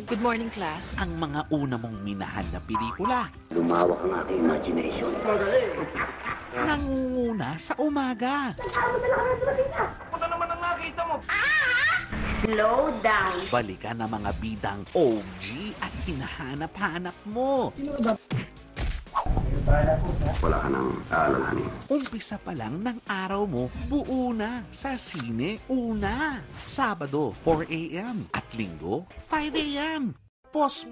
Good morning, class. Ang mga una mong minahal na pelikula. Lumawak ang aking imagination. Nangunguna sa umaga. Punta naman ang nakita mo. Slow down. Balikan ang mga bidang OG at hinahanap-hanap mo. Wala ka nang aalalahanin. Umpisa pa lang ng araw mo, buo na sa Sine Una. Sabado, 4 a.m. at Linggo, 5 a.m. Pos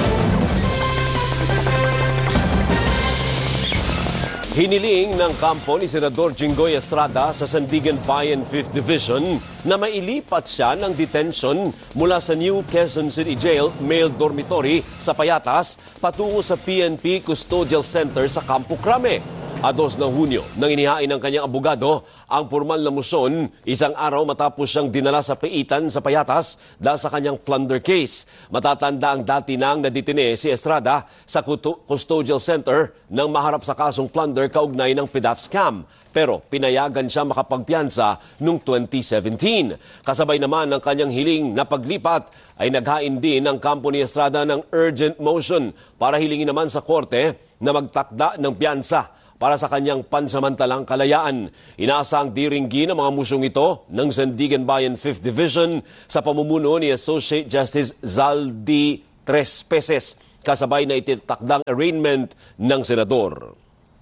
Hiniling ng kampo ni Senador Jinggoy Estrada sa Sandigan Bayan 5th Division na mailipat siya ng detention mula sa New Quezon City Jail Male Dormitory sa Payatas patungo sa PNP Custodial Center sa Campo Crame. 2 ng Hunyo, nang inihain ng kanyang abogado ang formal na moson, isang araw matapos siyang dinala sa paitan sa Payatas dahil sa kanyang plunder case. Matatanda ang dati nang naditine si Estrada sa Custodial Center nang maharap sa kasong plunder kaugnay ng PDAP scam. Pero pinayagan siya makapagpiyansa noong 2017. Kasabay naman ng kanyang hiling na paglipat ay naghain din ng kampo ni Estrada ng urgent motion para hilingin naman sa korte na magtakda ng piyansa para sa kanyang pansamantalang kalayaan. Inaasang diringgin ang mga musong ito ng Sandigan Bayan 5th Division sa pamumuno ni Associate Justice Zaldi Trespeses, kasabay na ititakdang arraignment ng senador.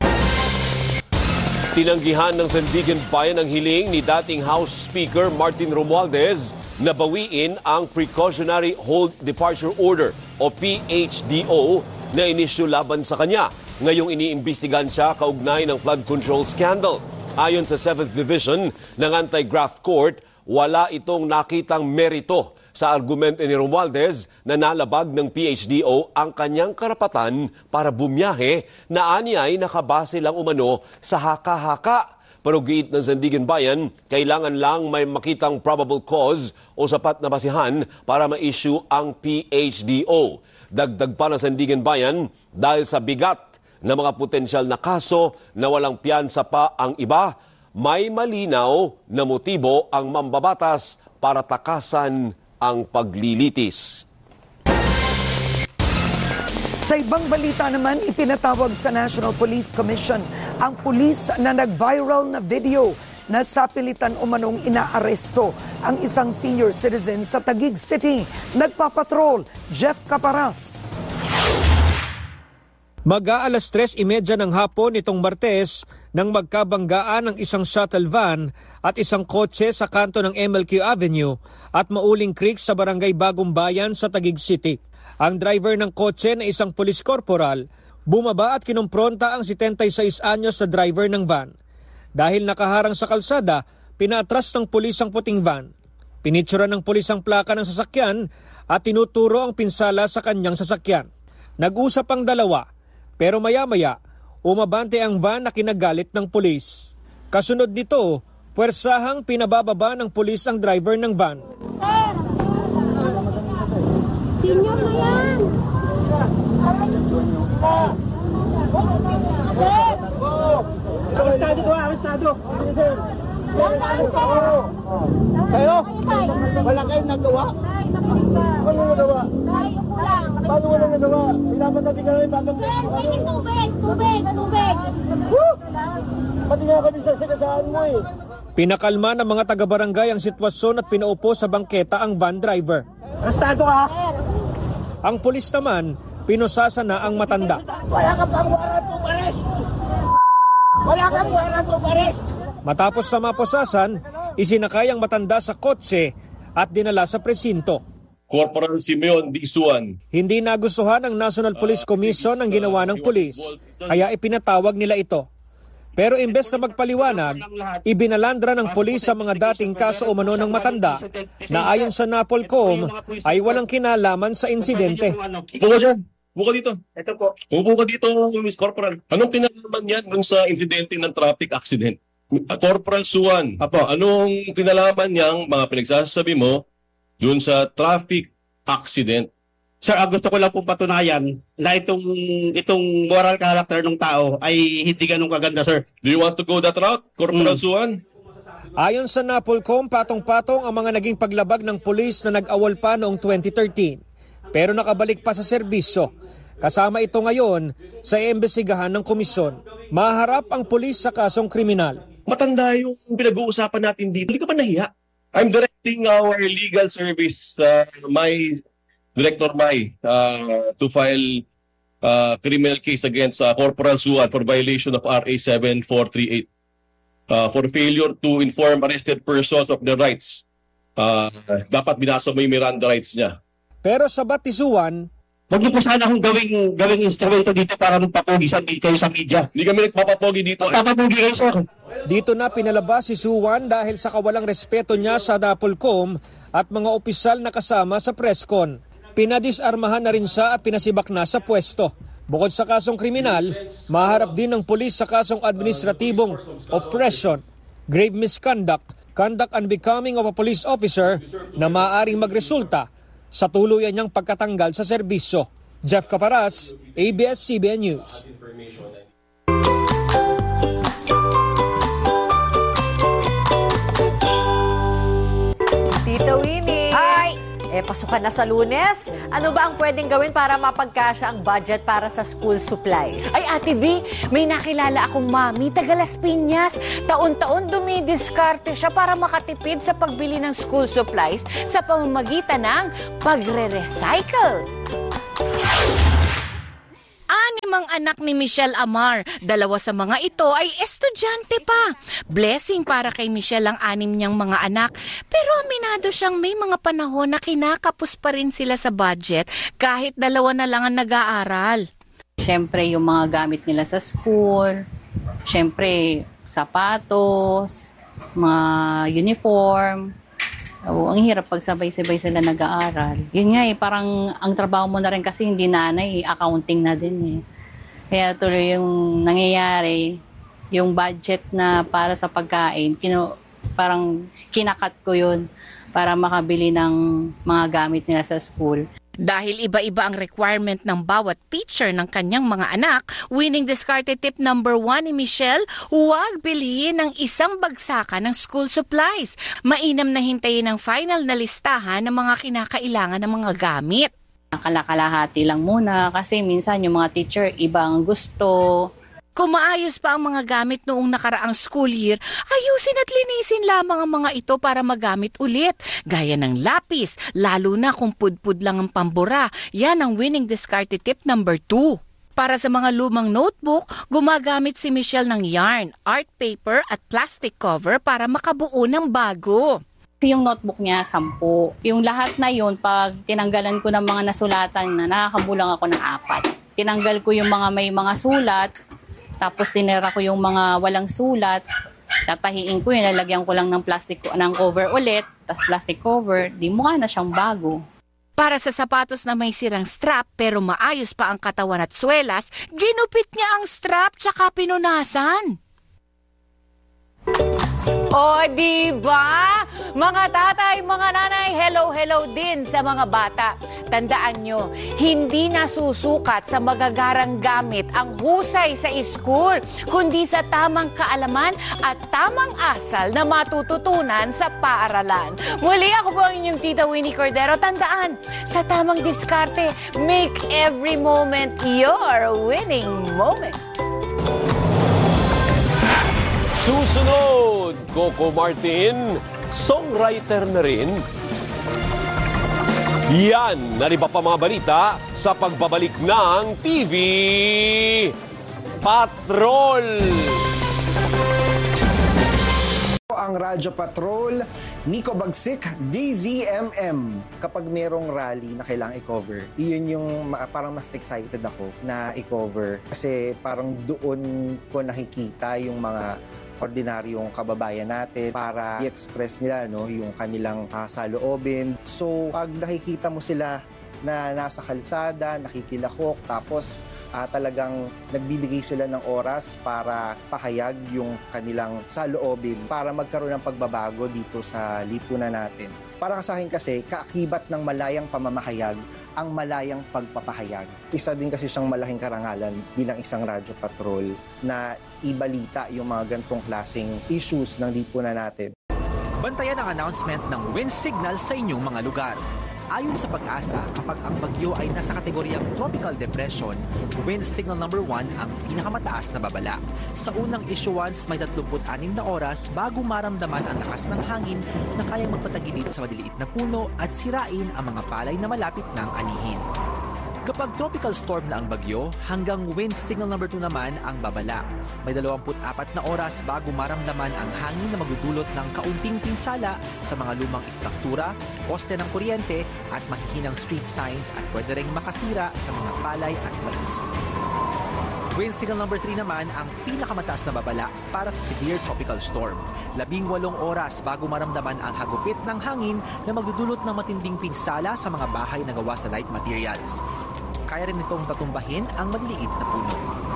Tinanggihan ng Sandigan Bayan ang hiling ni dating House Speaker Martin Romualdez na bawiin ang Precautionary Hold Departure Order o PHDO na inisyu laban sa kanya. Ngayong iniimbestigahan siya kaugnay ng flood control scandal. Ayon sa 7th Division ng Anti-Graft Court, wala itong nakitang merito sa argumento ni Romualdez na nalabag ng PHDO ang kanyang karapatan para bumiyahe na anya ay nakabase lang umano sa haka-haka. Pero giit ng Sandigan Bayan, kailangan lang may makitang probable cause o sapat na basihan para ma-issue ang PHDO. Dagdag pa ng Sandigan Bayan, dahil sa bigat na mga potensyal na kaso na walang piyansa pa ang iba, may malinaw na motibo ang mambabatas para takasan ang paglilitis. Sa ibang balita naman, ipinatawag sa National Police Commission ang pulis na nag-viral na video na sa pilitan umanong inaaresto ang isang senior citizen sa Taguig City. Nagpapatrol, Jeff Caparas. Mag-aalas 3:30 ng hapon nitong Martes nang magkabanggaan ang isang shuttle van at isang kotse sa kanto ng MLQ Avenue at Mauling Creek sa barangay Bagong Bayan sa Taguig City. Ang driver ng kotse na isang police corporal bumaba at kinumpronta ang 76 anyos sa driver ng van. Dahil nakaharang sa kalsada, pinaatras ng pulis ang puting van. Pinitsura ng pulis ang plaka ng sasakyan at tinuturo ang pinsala sa kanyang sasakyan. Nag-usap ang dalawa. Pero maya-maya, umabante ang van na kinagalit ng pulis. Kasunod nito, puwersahang pinabababa ng pulis ang driver ng van. Sir! Senior na yan! Sir! Arestado ko, arestado! Dandan, sir! Kayo? Wala kayong nagawa? Ano nagawa? Ay, upo lang. Paano wala nagawa? Pinapatabi ka namin bago. Sir, tingin tubig! Tubig! Tubig! Pati nga kami sa sigasaan mo eh. Pinakalma ng mga taga-barangay ang sitwasyon at pinaupo sa bangketa ang van driver. Arestado ka? Sir! Ang pulis naman, pinusasa na ang matanda. Wala ka pang warrant of arrest! Wala kang warrant of arrest! Matapos sa mapusasan, isinakay ang matanda sa kotse at dinala sa presinto. Corporal Simeon Disuan. Hindi nagustuhan ng National Police Commission ang ginawa ng pulis, kaya ipinatawag nila ito. Pero imbes na magpaliwanag, ibinalandra ng pulis sa mga dating kaso umano ng matanda na ayon sa NAPOLCOM ay walang kinalaman sa insidente. Upo ka dyan. Upo ka dito. Ito po. Upo ka dito, Miss Corporal. Anong kinalaman yan dun sa insidente ng traffic accident? Corporal Suan, anong kinalaman niyang mga pinagsasabi mo dun sa traffic accident? Sir, gusto ko lang pong patunayan na itong moral character ng tao ay hindi ganun kaganda, sir. Do you want to go that route, Corporal Suan? Ayon sa NAPOLCOM, patong-patong ang mga naging paglabag ng pulis na nag-awol pa noong 2013. pero nakabalik pa sa serbisyo. Kasama ito ngayon sa iimbestigahan ng komisyon. Maharap ang pulis sa kasong kriminal. Matanda yung pinag-uusapan natin dito. Hindi ka ba nahiya? I'm directing our legal service, Director Mai, to file criminal case against Corporal Suan for violation of RA 7438 for failure to inform arrested persons of their rights. Dapat binasa mo yung Miranda rights niya. Pero sabat ni Suan, Huwag niyo po sana akong gawing instrumento dito para magpapogi kayo sa media. Hindi kami nagpapapogi dito. Magpapapogi kayo, sir. dito na pinalabas si Suan dahil sa kawalang respeto niya sa Dapolcom at mga opisyal na kasama sa presscon. Pinadisarmahan na rin siya at pinasibak na sa pwesto. Bukod sa kasong kriminal, maharap din ng pulis sa kasong administratibong oppression, grave misconduct, conduct unbecoming of a police officer na maaaring magresulta sa tuluyan niyang pagkatanggal sa serbisyo. Jeff Caparas, ABS-CBN News. Tita Winnie! Hi! Pasukan na sa Lunes. Ano ba ang pwedeng gawin para mapagkasya ang budget para sa school supplies? Ay, Ate B, may nakilala akong mami, taga Las Piñas. Taon-taon dumidiskarte siya para makatipid sa pagbili ng school supplies sa pamamagitan ng pagre-recycle. 6 ang anak ni Michelle Amar. 2 sa mga ito ay estudyante pa. Blessing para kay Michelle ang 6 niyang mga anak. Pero aminado siyang may mga panahon na kinakapos pa rin sila sa budget kahit 2 na lang ang nag-aaral. Siyempre yung mga gamit nila sa school, siyempre sapatos, mga uniform. Ang hirap pag sabay-sabay sila nag-aaral. Yun nga parang ang trabaho mo na rin kasi hindi nanay, accounting na din . Kaya tuloy yung nangyayari, yung budget na para sa pagkain, parang kinakat ko yun para makabili ng mga gamit nila sa school. Dahil iba-iba ang requirement ng bawat teacher ng kanyang mga anak, winning discarded tip number 1 ni Michelle, huwag bilhin ng isang bagsakan ng school supplies. Mainam na hintayin ang final na listahan ng mga kinakailangan ng mga gamit. Kalahati lang muna kasi minsan yung mga teacher ibang gusto. Kung maayos pa ang mga gamit noong nakaraang school year, ayusin at linisin lamang ang mga ito para magamit ulit. Gaya ng lapis, lalo na kung pudpud lang ang pambura. Yan ang winning discarded tip number 2. Para sa mga lumang notebook, gumagamit si Michelle ng yarn, art paper at plastic cover para makabuo ng bago. Yung notebook niya, 10. Yung lahat na yun, pag tinanggalan ko ng mga nasulatan na nakakabulang ako ng 4. Tinanggal ko yung mga may mga sulat, tapos tinira ko yung mga walang sulat, tatahiin ko yun, lalagyan ko lang ng plastic ng cover ulit, tapos plastic cover, di mukha na siyang bago. Para sa sapatos na may sirang strap pero maayos pa ang katawan at swelas, ginupit niya ang strap tsaka pinunasan. O, diba? Mga tatay, mga nanay, hello din sa mga bata. Tandaan nyo, hindi nasusukat sa magagarang gamit ang husay sa school, kundi sa tamang kaalaman at tamang asal na matututunan sa paaralan. Muli ako po ang inyong Tita Winnie Cordero. Tandaan, sa tamang diskarte, make every moment your winning moment. Susunod, Coco Martin, songwriter na rin. Yan, nariba pa mga balita sa pagbabalik ng TV Patrol. Ang Radyo Patrol, Nico Bagsik, DZMM. Kapag merong rally na kailangang i-cover, iyon yung parang mas excited ako na i-cover. Kasi parang doon ko nakikita yung mga ordinaryong kababayan natin para i-express nila yung kanilang saloobin. So, pag nakikita mo sila na nasa kalsada, nakikilahok, tapos talagang nagbibigay sila ng oras para pahayag yung kanilang saloobin para magkaroon ng pagbabago dito sa lipunan natin. Para sa akin kasi, kaakibat ng malayang pamamahayag ang malayang pagpapahayag. Isa din kasi siyang malaking karangalan bilang isang radyo patrol na ibalita yung mga gantong klaseng issues ng lipunan natin. Bantayan ang announcement ng wind signal sa inyong mga lugar. Ayon sa Pag-asa, kapag ang bagyo ay nasa kategoryang tropical depression, wind signal number 1 ang pinakamataas na babala. Sa unang issuance, may 36 na oras bago maramdaman ang lakas ng hangin na kayang magpatagilid sa maliliit na puno at sirain ang mga palay na malapit ng anihin. Kapag tropical storm na ang bagyo, hanggang wind signal number 2 naman ang babala. May 24 na oras bago maramdaman ang hangin na magdudulot ng kaunting pinsala sa mga lumang istruktura, poste ng kuryente at mahihinang street signs at pwede ring makasira sa mga palay at mais. Wind signal number 3 naman ang pinakamataas na babala para sa severe tropical storm. 18 oras bago maramdaman ang hagupit ng hangin na magdudulot ng matinding pinsala sa mga bahay na gawa sa light materials. Kaya rin itong patumbahin ang maliliit na puno.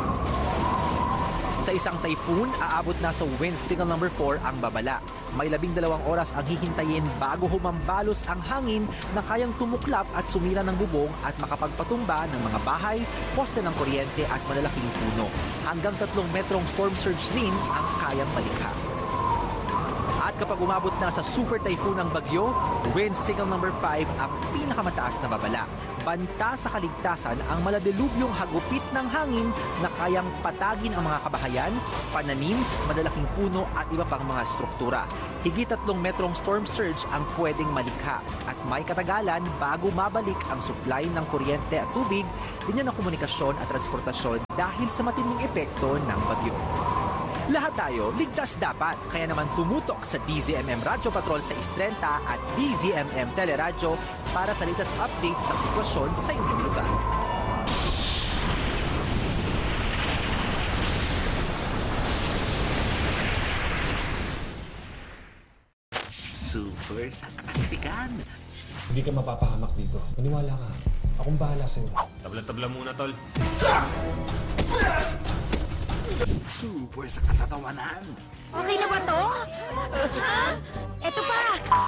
Sa isang typhoon, aabot na sa wind signal number 4 ang babala. May 12 oras ang hihintayin bago humambalos ang hangin na kayang tumuklap at sumira ng bubong at makapagpatumba ng mga bahay, poste ng kuryente at malalaking puno. Hanggang 3 metrong storm surge din ang kayang malikha. At kapag umabot na sa super typhoon ng bagyo, wind signal number 5 ang pinakamataas na babala. Banta sa kaligtasan ang maladilubyong hagupit ng hangin na kayang patagin ang mga kabahayan, pananim, madalaking puno at iba pang mga struktura. Higit 3 metrong storm surge ang pwedeng malikha at may katagalan bago mabalik ang supply ng kuryente at tubig, linya ng komunikasyon at transportasyon dahil sa matinding epekto ng bagyo. Lahat tayo, ligtas dapat. Kaya naman tumutok sa DZMM Radyo Patrol sa Istrenta at DZMM Teleradyo para sa latest updates ng sitwasyon sa inyong lugar. Super sa kastikan. Hindi ka mapapahamak dito. Maniwala ka. Akong bahala sa'yo. Tabla-tabla muna, tol. Super sa katatawanan. Okay na ba to? Eto pa!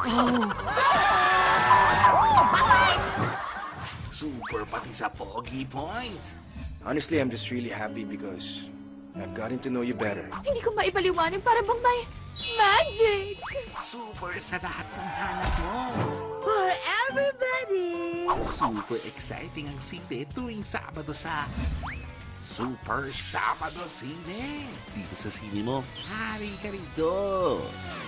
Super pati sa pogi points. Honestly, I'm just really happy because I've gotten to know you better. Hindi ko maipaliwanag para bang may magic. Super sa lahat ng hanap mo. For everybody! Super exciting ang sine tuwing Sabado sa Super Sabado Sine. Dito sa sine mo, hari ka rito.